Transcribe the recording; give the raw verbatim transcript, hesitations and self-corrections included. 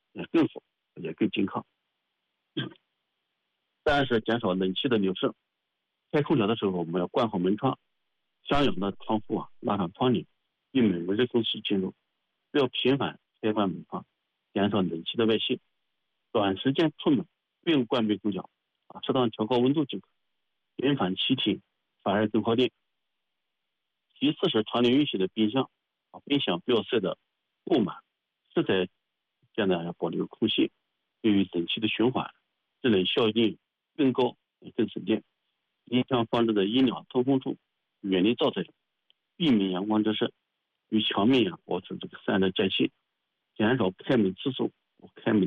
也更好，也更健康。三是减少冷气的流失，开空调的时候我们要关好门窗，相应的窗户啊拉上窗帘，避免热空气进入，不要频繁开关门窗，减少冷气的外泄。短时间出门不用关闭空调啊，适当调高温度就可。频繁气体反而更耗电。其次是常年运行的冰箱啊，冰箱不要塞得过满，食材间呢要保留空隙，对于冷气的循环，制冷效应更高，也更省电。冰箱放置的阴凉通风处，远离照射，避免阳光折射，与墙面呀保持这个散热间隙，减少开门次数，开门